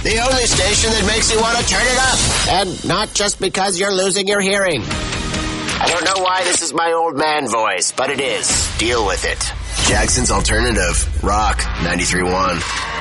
The only station that makes you want to turn it up. And not just because you're losing your hearing. I don't know why this is my old man voice, but it is. Deal with it. Jackson's Alternative. Rock 93.1.